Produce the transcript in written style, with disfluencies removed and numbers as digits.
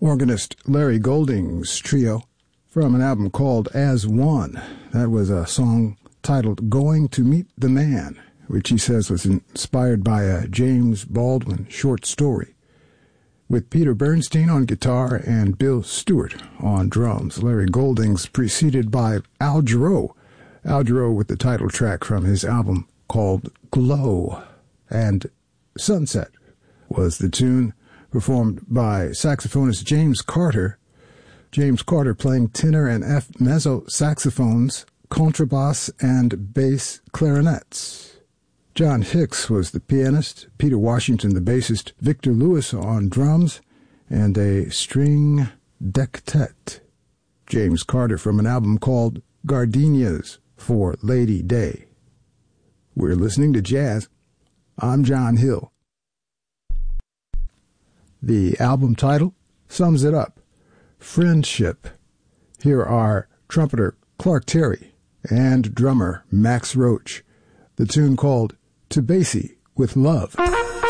organist Larry Golding's trio from an album called As One. That was a song titled Going to Meet the Man, which he says was inspired by a James Baldwin short story, with Peter Bernstein on guitar and Bill Stewart on drums. Larry Golding's preceded by Al Jarreau with the title track from his album called Glow, and Sunset was the tune, performed by saxophonist James Carter playing tenor and F mezzo saxophones, contrabass, and bass clarinets. John Hicks was the pianist, Peter Washington the bassist, Victor Lewis on drums, and a string dectet. James Carter from an album called Gardenias for Lady Day. We're listening to jazz. I'm John Hill. The album title sums it up. Friendship. Here are trumpeter Clark Terry and drummer Max Roach. The tune called To Basie with Love.